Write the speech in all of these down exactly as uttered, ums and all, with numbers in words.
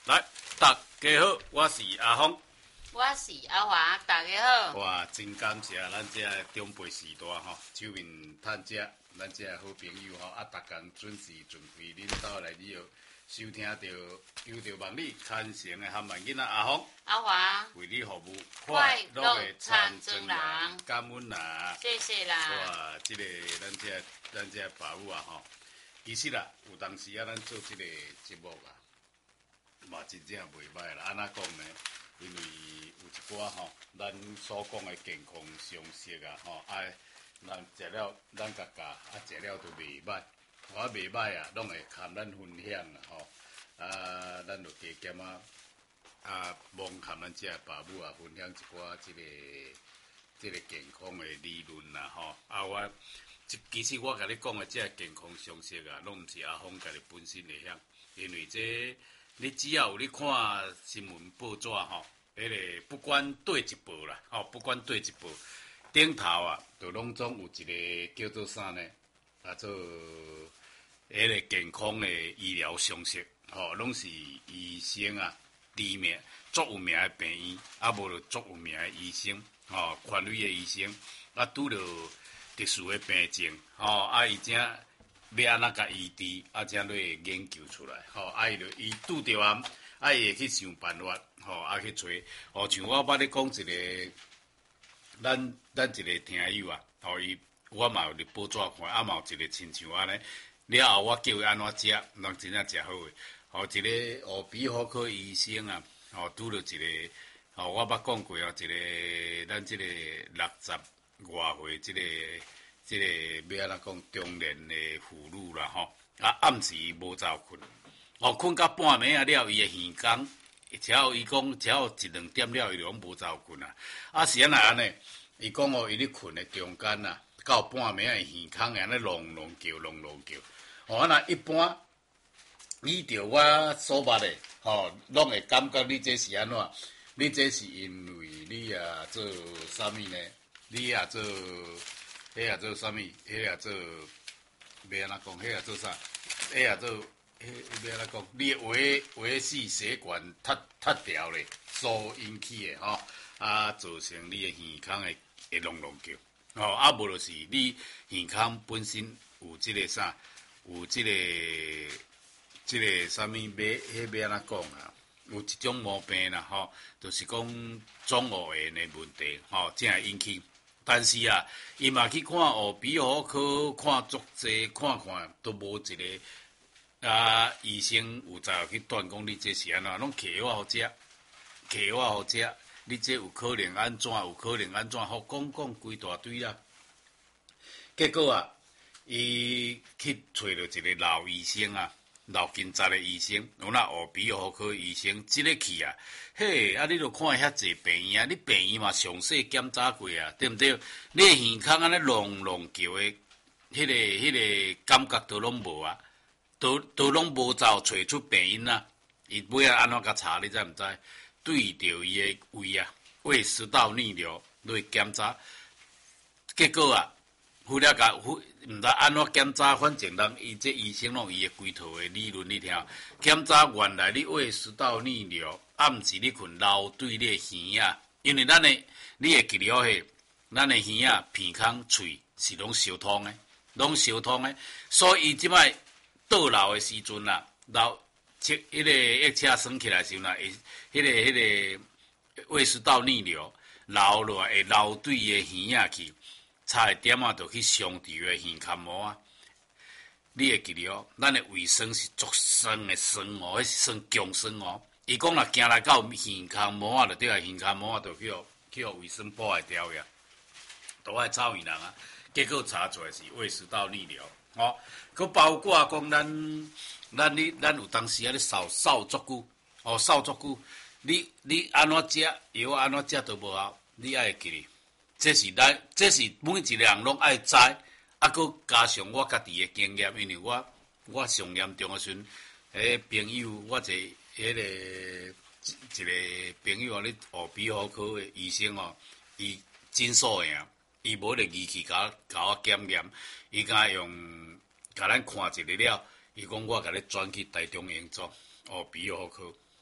来，大家好，我是阿峰， 我是阿华，大家好。 哇，真感谢咱这长辈时代吼，手面趁食，咱这好朋友吼，啊，逐工准时准时恁兜来了收听到有着万里传承的含万囡仔阿峰、 阿华为你服务， 快乐的长征人， 感恩啦， 谢谢啦。 哇，这个咱这咱这爸母啊吼，其实啦，有当时啊，咱做这个节目啊。嘛真正袂歹啦，安怎讲呢？因为有一寡吼，咱所讲的健康常识啊，吼，哎，咱食了咱家家，啊食了都袂歹，我袂歹啊，拢会含咱分享啦，吼，啊，咱就加减啊，啊，望含咱遮爸母啊，分享一寡即、這个即、這个健康的理论啦，吼，啊，我其實我甲你講的即個健康常識啊，攏毋是阿峰家己本身會曉，因為這你只要有你看新聞報紙吼，迄、那個不管對一報啦，吼，不管對一報，頂頭啊，就攏總有一個叫做啥呢？啊，做迄個健康的醫療常識，吼，攏是醫生啊，知名足有名的病院，啊，無就足有名的醫生，吼，權威的醫生，啊，拄着特殊的病症，吼，啊，伊正。要安怎甲醫治，啊，才會研究出來，吼、哦，啊，伊就伊拄着啊，啊，伊會去想辦法，吼、哦，啊，去找，哦，像我捌咧講一個，咱咱一個聽友啊，吼，伊我嘛有咧報紙看，啊，嘛有一個親像安尼，了後我叫伊安怎食，人真正食好誒，吼、哦，一個耳鼻喉科醫生啊，吼、哦，拄着一個，吼、哦，我捌講過啊，一個咱即個六十外歲即個。即、這個要安怎講中年的婦女啦吼，啊暗時無早困，哦困到半暝啊了，伊會耳光，只要伊講只要一兩點了，伊就攏無早困啊。啊是安那安尼，伊講哦，伊咧困的中間啊，到半暝啊耳孔安尼隆隆叫隆隆叫，哦啊那一般，依照我所捌的，吼，攏會感覺你這是安怎？你這是因為你啊做啥物呢？你啊做。迄也做啥物？迄也做要安怎講？迄也做啥？迄也做迄要安怎講？你維維繫血管塌塌掉咧，所引起的吼，啊造成你的耳孔會會隆隆叫，吼啊無就是你耳孔本身有即個啥，有即、這個即、這個啥物？要迄要安怎講啊？有一種毛病啦，吼，就是講總耳炎的問題，吼，才會引起。但是啊，伊嘛去看耳鼻喉科，看足濟，看看都無一個啊醫生有才去斷講你這是安怎，攏摕藥互食，摕藥互食，你這有可能安怎，有可能安怎，互講講規大堆啊。結果啊，伊去找着一個老醫生啊，老警察的醫生，有那耳鼻喉科醫生，即、這個去啊。嘿，啊！你著看遐濟病院啊，你病院嘛詳細檢查過啊，對毋對？你耳孔安尼隆隆叫的，迄、那個迄、那個感覺都攏無啊，都都攏無走找出病因啊。伊尾仔安怎甲查？你知毋知？對着伊的胃啊，胃食道逆流來檢查，結果啊，忽了甲忽毋知安怎檢查，反正人伊這醫生攏伊的規套的理論你聽，檢查原來你胃食道逆流。暗時你困流對你的耳啊，因為咱的你會記了迄，咱的耳啊、鼻孔、喙是攏相通的，攏相通的，所以伊即擺倒流的時陣啊，流切迄個液車升起來時陣啊，會迄個迄個胃食道逆流流落來會流對伊的耳啊去，差一點啊，就去傷住伊的耳膈膜啊。你會記了，咱的胃酸是足酸的酸哦，迄是酸強酸哦。伊講若行來到耳膈膜啊，就對啊，耳膈膜啊，就去互去互胃酸破壞掉呀，都愛臭伊人啊。結果查出來是胃食道逆流，吼，佮包括講咱咱你咱有當時啊咧掃掃足久，哦掃足久，你你安怎食藥安怎食都無效，你愛記哩。這是咱這是每一個人攏愛知，啊，佮加上我家己的經驗，因為我我上嚴重的時陣，迄朋友我一。迄、那個一個朋友啊，咧耳鼻喉科的醫生哦，伊真素樣，伊無咧儀器甲甲我檢驗，伊甲用甲咱看一個了，伊講我甲你轉去台中醫院做耳鼻喉科，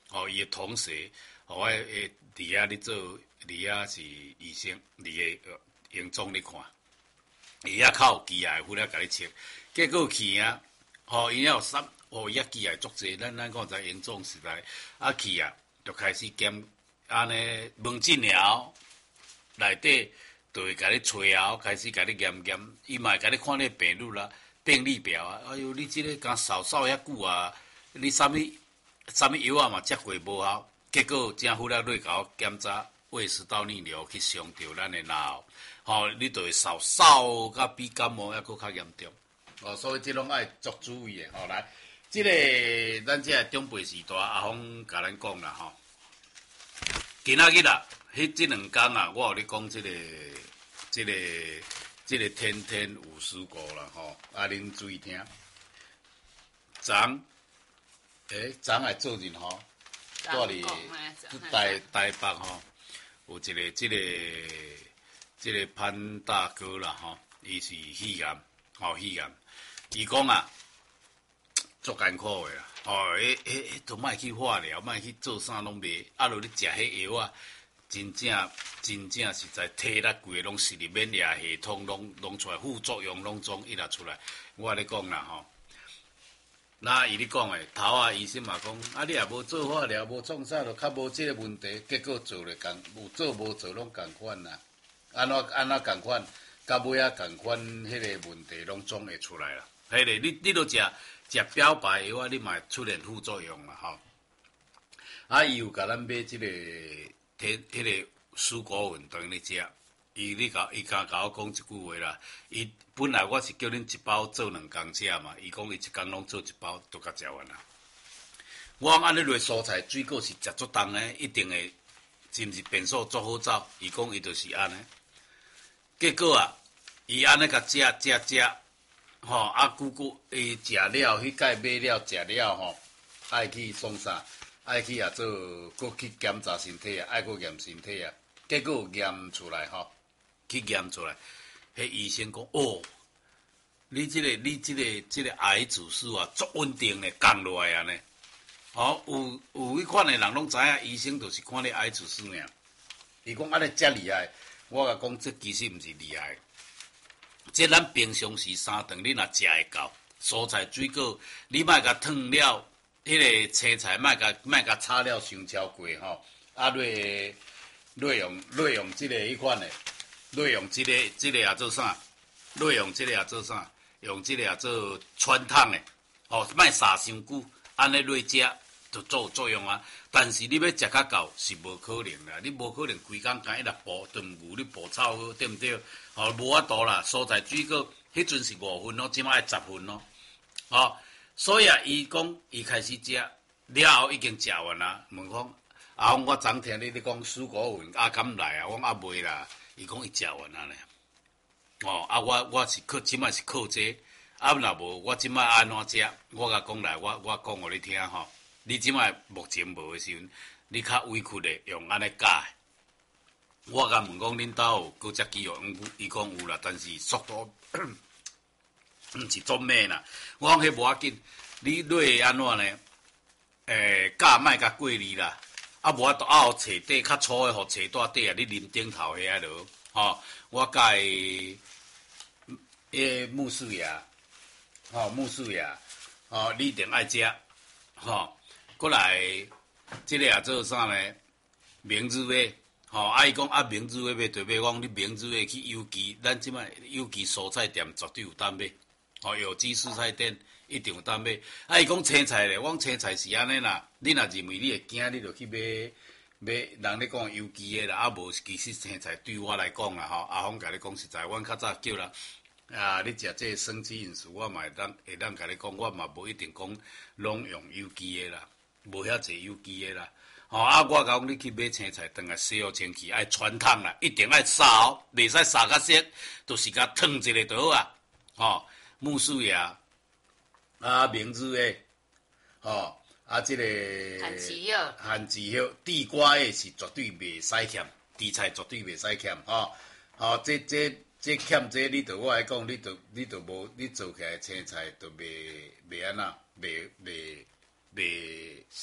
吼，伊的同学，吼，我诶伫遐咧做，伫遐是医生，伫个营总咧看，伊遐较有机械，负责甲你测，结果去啊，吼，伊遐有三，吼，伊遐机械足济，咱咱讲在营总时代，啊去啊，就开始检，安尼问诊了，内底就会甲你吹后，开始甲你验验，伊嘛会甲你看你病历啦、病历表啊，哎哟，你即个敢扫扫遐久啊，你啥物？啥物药啊嘛食过无效，结果正负责来甲我检查胃食道逆流去伤着咱的脑，吼、哦，你就会扫扫甲比感冒还佫较严重，哦，所以即拢爱足注意的，吼、哦，来，即、这个咱即个长辈时代阿峰甲咱讲啦，吼、哦，今仔日啦，迄即两工啊，我有咧讲即个即、这个即、这个天天有事故啦，吼、哦，啊，恁注意听，昨诶，昨下做人吼，住伫台台北吼，有一个即、这个即、这个潘大哥啦吼，伊是肺癌，吼肺癌，伊讲啊，足艰苦诶啦，吼，迄迄迄都莫去化疗，莫去做啥拢袂，啊，落你食迄药啊，真正真正实在体力规个拢是入免疫系统拢拢出来，副作用拢总一直出来，我咧讲啦吼。那伊咧讲诶，头啊医生嘛讲，啊你也无做化疗，无创啥，就较无即个问题，结果做咧共有做无做拢共款啦，安怎安怎共款，到尾啊共款，迄个问题拢总会出来啦。迄个你你都食食标牌药啊，你嘛会出现副作用啦吼。啊，伊有甲咱买即、這个摕迄个蔬果粉当咧食，伊你甲伊敢甲我讲一句话啦，伊。本来我是叫恁一包做两工食嘛，伊讲伊一工拢做一包，都甲食完啦。我讲安尼类蔬菜水果是食足重诶，一定会是毋是变数足好走？伊讲伊就是安尼。结果啊，伊安尼甲食食食，吼啊，久久伊食了，迄届买了食了吼，爱去创啥？爱去啊做，搁去检查身体啊，爱搁验身体啊。结果验出来吼，去验出来。迄医生讲，哦，你即、這个、你即、這个、即、這个癌指数啊，足稳定咧，降落来啊呢。哦，有有迄款诶人拢知影，医生就是看你癌指数尔。伊讲安尼遮厉害，我甲讲，这其实毋是厉害。即咱平常时三顿你若食会到，蔬菜水果，你莫甲烫了，迄、那个青菜莫甲莫甲炒了伤超过吼，啊，内内用内用即个迄款诶。内用即、這个即、這个也做啥？内用即个也做啥？用即个也做穿烫诶，吼、哦，莫杀伤久，安尼内食就做有作用啊。但是你要食较够是无可能啦，你无可能规工干一直补炖牛，你补炒好对毋对？吼、哦，无法度啦。蔬菜水果迄阵是五分咯，即摆爱十分咯，吼、哦。所以啊，伊讲伊开始食了后已经食完啦。问讲啊，我昨听你咧讲蔬果粉啊敢来啊？我讲啊袂啦。伊讲伊食完啊咧，哦啊我我是靠即摆是靠这個，啊若无我即摆安怎食？我甲讲来，我我讲互你听吼。你即摆目前无诶时阵，你较委屈诶用安尼教。我甲问讲恁兜有搁只肌肉，伊讲有啦，但是速度毋是足慢啦。我讲迄无要紧，你会安怎呢？诶、欸，教莫甲过哩啦。啊，无法度啊，互册底较粗诶，互册大底啊，你啉顶头遐啊落，吼，我甲伊迄木薯芽，吼木薯芽，吼你一定爱食，吼，过来即个也做啥呢？明日诶，吼，啊伊讲啊明日诶买对买，讲你明日诶去有机，咱即摆有机蔬菜店绝对有当买，吼有机蔬菜店。一定有当买，啊！伊讲青菜咧，我讲青菜是安尼啦。你若认为你会惊，你就去买买。人咧讲有机诶啦，啊无其实青菜对我来讲啦，吼，阿峰甲你讲实在，阮较早叫啦，啊，你食这生机饮食，我嘛会当会当甲你讲，我嘛无一定讲拢用有机诶啦，无遐济有机诶啦。吼、哦、啊，我讲你去买青菜，当来洗好清气，爱穿烫啦，一定爱烧，袂使烧较熟，就是甲烫一个就好啊。吼、哦，木薯芽。啊，明日诶，吼、哦，啊，即、這個番薯葉， 番薯葉，地瓜誒是絕對袂使欠，地菜絕對袂使欠，吼、哦，吼、哦，這這這欠這，你對我來講，你就你就無，你做起來青菜就袂袂安那，袂袂袂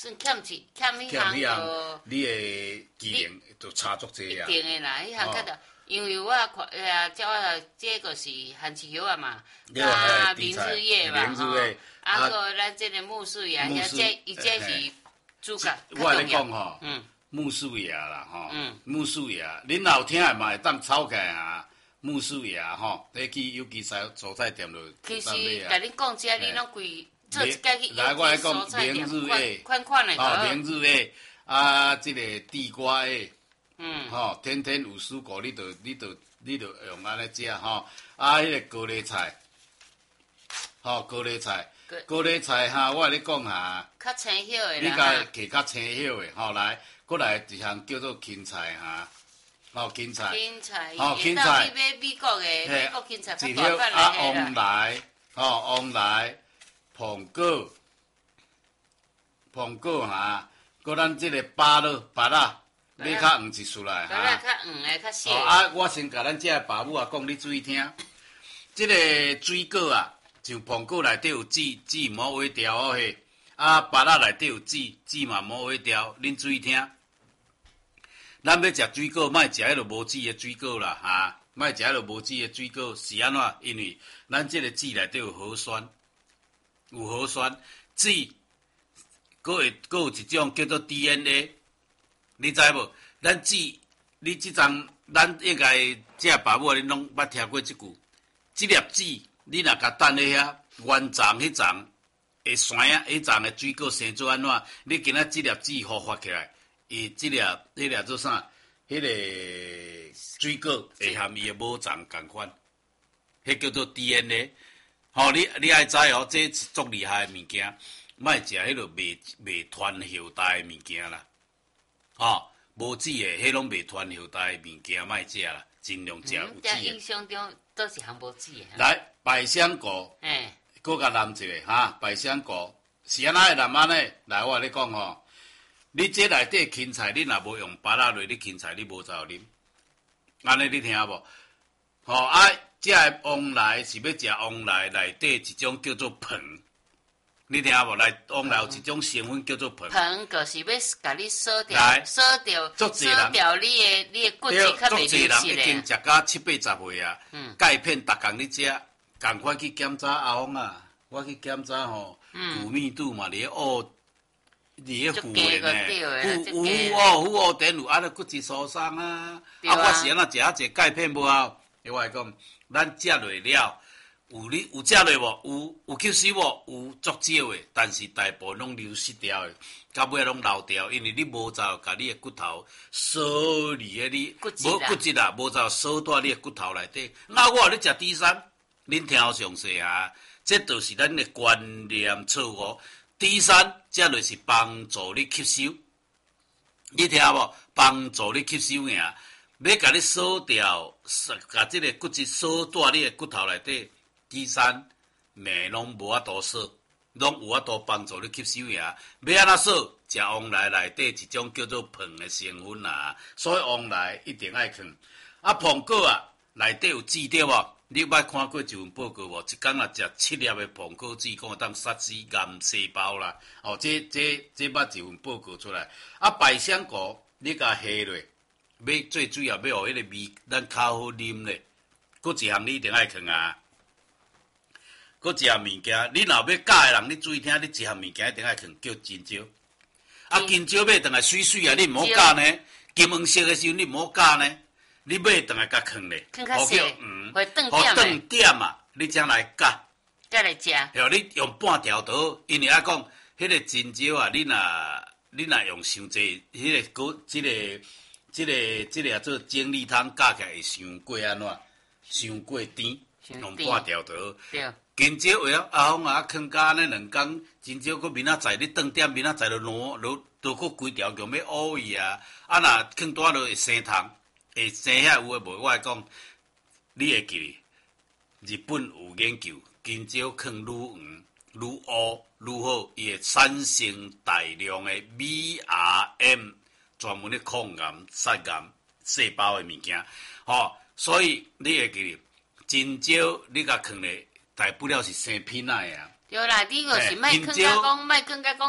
算欠钱，欠迄欠迄项就， 你的技能就差足济啊。 一定的啦，迄项较着，因为我看，呃，叫我这个是韩启友啊嘛，啊，明日夜嘛，吼，啊个咱这个木树叶，遐这伊这是主角， 我跟你讲吼， 嗯， 木树叶啦，吼， 嗯， 木树叶，恁若有听的嘛会当抄起来啊。木树叶吼，你去有机蔬蔬菜店就其实，甲你讲遮，你拢规做一家去有机来，我来讲蔬菜店， 明日叶， 款款的哦，明日叶，啊，即个地瓜叶， 嗯， 吼，天天有蔬果，你着你着你着用安尼食吼，啊，迄个高丽菜，吼，高丽菜，高丽菜哈，我甲你讲哈， 较青叶的你啦， 甲摕较青叶的，吼，来，过来一项叫做芹菜哈。哦，芹菜， 芹菜， 哦，芹菜， 你买美国的，美国芹菜较大块块啊，黄来，哦，黄来，苹果，苹果哈，搁咱即个芭乐，芭乐，你较黄一束来哈。芭乐较黄的，较细。 哦，啊，我先甲咱遮个爸母啊讲，你注意听，即个水果啊，像苹果内底有籽，籽毋好挖掉哦嘿，啊，芭乐内底有籽，籽嘛毋好挖掉，恁注意听。咱要食水果，莫食迄落无籽的水果啦，哈，莫食迄落无籽的水果是安怎？因为咱即个籽内底有核酸，有核酸，籽，搁会搁有一种叫做 D N A， 你知无？咱籽，你即阵咱应该即个爸母啊，恁拢捌听过即句，即粒籽，你若甲等咧遐，原藏迄层会酸啊，迄层的水果生做安怎？你今仔即粒籽互发起来。伊即粒、迄粒做啥？迄个水果会含伊的母脏共款，迄叫做 D N A。吼，你你爱知哦，这是足厉害的物件，莫食迄落未未传后代的物件啦。吼，无籽的，迄拢未传后代的物件，莫食啦，尽量食有籽的。 印象中都是含无籽的。 来，百香果， 哎， 搁甲淋一个哈，百香果是安怎会淋安尼？来，我甲你讲吼。你这内底芹菜，你若无用芭乐落，你芹菜你无走啉，安尼你听无？吼、哦、啊，这个黄来是要食黄来内底一种叫做硼，你听无？来黄来有一种成分叫做硼。 硼就是要甲你锁掉，锁掉，锁掉你的你的骨质较袂流失人已经食到七八十岁啊， 嗯， 钙片逐工你食，赶快去检查阿峰啊，我去检查吼，骨密度嘛，你哦。你迄负的呢？负负哦，负哦，等有啊，咧骨质疏松啊。啊，我是安怎食啊？一钙片无啊？我来讲，咱食落了，有你有食落无？有有吸收无？有足少的，但是大部分拢流失掉的，到尾拢流掉，因为你无走，甲你的骨头锁伫迄你无骨质啊，无走锁在你的骨头内底。那我咧食 D 三，恁听详细啊，这就是咱的观念错误。D 三这就是帮助你吸收，你听无？帮助你吸收呀！要甲你锁掉，甲这个骨质锁在你的骨头内底。D 三命拢无法度锁，拢有法度帮助你吸收呀。要安怎锁？食黄来内底一种叫做硼的成分啊，所以黄来一定爱放。啊，苹果啊，内底有籽对无？你捌看过一份报告无？一工啊食七粒的苹果籽，讲会当杀死癌细胞啦。哦，这这这捌一份报告出来。啊，百香果你甲下落，要最主要要互迄个味咱较好啉咧。搁一项你一定爱放啊。搁一项物件，你若要教的人，你注意听，你一项物件一定爱放，叫金蕉。啊，金蕉买倒来水水啊，你毋好教呢。金黄色的时候你毋好教呢。你买倒来甲放咧， 好叫嗯，会断点诶，断点啊，你才来夹， 才来食。 然后你用半条刀，因为啊讲，迄个金蕉啊，你若你若用伤济，迄个果，即个即个即个做精力汤夹起来会伤过安怎？伤过甜，用半条刀。 对。 金蕉话啊，阿峰啊，放甲安尼两工，金蕉佫明仔载你断点，明仔载就烂，落都佫规条强要乌伊啊，啊若放多落会生虫。会生遐有诶无？我来讲，你会记？日本有研究，金蕉放愈黄、愈乌、愈好，伊会产生大量诶 V R M， 专门咧抗癌、杀癌细胞诶物件。吼、哦，所以你会记？金蕉你甲放咧，大不了是生片仔啊。 对啦，你就是莫放甲讲，莫放甲讲。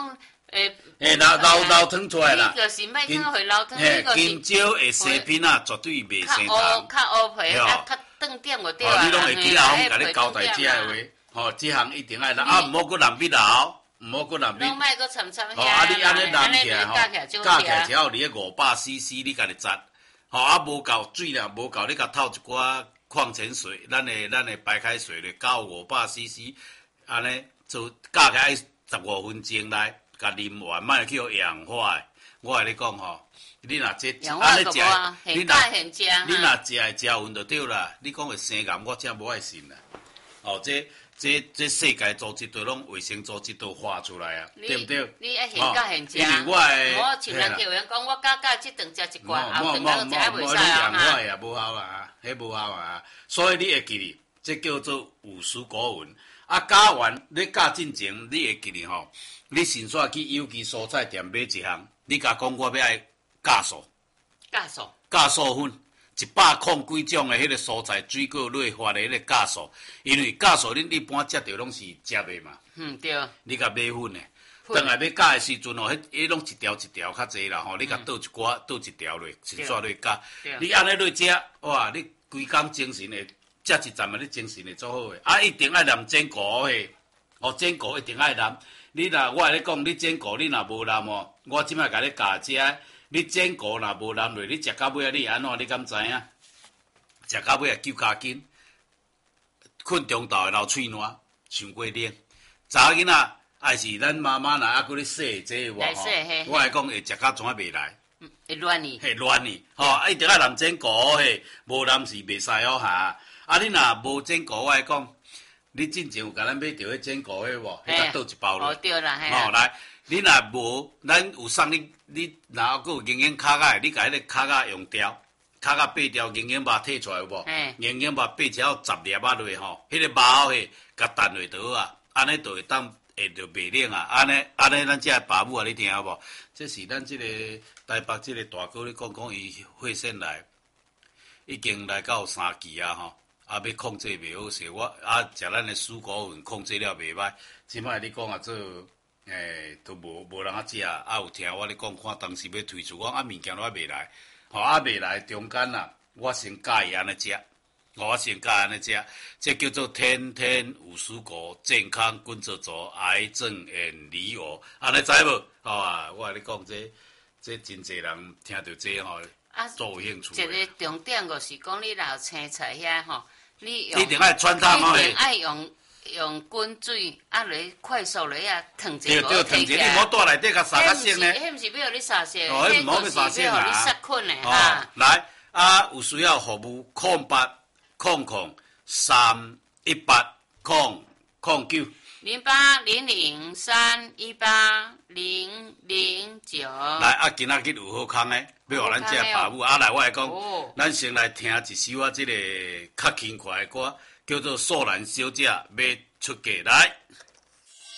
诶诶，老老老汤出来啦。 你就是莫讲回老汤，你就是金蕉的生片啊，绝对袂生较乌较乌皮，啊较断点就对啊。 你拢会记啊，我甲你交代这个话，吼，这项一定爱啦，啊，毋好搁南边老，毋好搁南边。 拢莫搁掺掺遐。 哦，啊，你安尼淋起来吼，加起来只要你个五百 C C， 你家己摘。吼，啊，无够水啦，无够你甲透一寡矿泉水，咱的咱的白开水咧，加五百 C C， 安尼就加起来十五分钟来，甲啉完，莫去互氧化的。我甲你讲吼，你若这安尼食， 你若你若食会食匀就对啦。你讲会生癌，我真无爱信啦。哦，这这这世界组织都拢卫生组织都画出来啊，对不对？ 你爱现教现食， 因为我诶， 我像人有人讲，我教教即顿食一罐，后顿顿食还袂使啊嘛。你也无效啊，迄无效啊。所以你会记哩，这叫做有丝果纹。啊，教完你教进前，你会记哩吼。你先煞去有机蔬菜店买一项，你甲讲我要爱酵素， 酵素， 酵素粉。一百控几种的迄个蔬菜水果类发的迄个酵素，因为酵素恁一般食着拢是食的嘛。 嗯，对。 你甲买粉的，等下要酵的时阵哦，迄迄拢一条一条较济啦吼，你甲倒一寡倒一条落，先煞落酵。你安尼落食，哇！你规工精神的，食一站啊，你精神会做好的。啊，一定爱淋煎果嘿，哦，煎果一定爱淋。你若我来讲，你煎果你若无淋哦，我即摆甲你教食。你煎果若无淋落，你食到尾啊，你安怎？你敢知影？食到尾啊，揪骹筋，困中昼会流喙烂，伤过冷。查囡仔还是咱妈妈若还搁咧洗这个话吼，我来讲会食到怎啊袂来？ 会乱呢？ 会乱呢？吼，一定要淋煎果嘿，无淋是袂使哦哈。啊，你若无煎果，我来讲，你之前有甲咱买着迄煎果迄无？迄甲倒一包落。 哦，对啦，嘿。 吼，来。你若无，咱有送你，你若还有营养卡仔，你甲迄个卡仔用掉，卡仔八条营养肉摕出来有无？营养肉八条十粒仔落吼，迄个肉嘿，甲淡落就好啊，安尼就会当会着袂冷啊，安尼安尼咱遮爸母啊，你听有无？这是咱即个台北即个大哥咧讲讲伊血腺来，已经来到三期啊吼，啊要控制袂好势，我啊食咱的蔬果粉控制了袂歹，即摆你讲啊做。诶，都无无人啊食，啊有听我咧讲，看当时要推出，讲啊物件都还袂来，吼啊袂来，中间啊，我先教伊安尼食，我先教安尼食，这叫做天天五蔬果，健康滚做做，癌症远离我，安尼知无？吼啊，我甲你讲这这真侪人听到这吼，啊，做有兴趣。 一个重点就是讲，你若青菜遐吼，你用一定爱穿烫吼， 一定爱用。用滚水啊，来快速来啊，烫一个，对对，烫一个，你莫带内底甲杀较色呢。 迄毋是要互你杀色， 哦，迄毋好要杀色啊。你杀菌的哈。 来啊，有需要服务空八空空三一八空空九零八零零三一八零零九。 来啊，今仔日有好康的，要互咱遮爸母啊来，我来讲，咱先来听一首啊，即个较轻快的歌。叫做素兰小姐要出嫁来。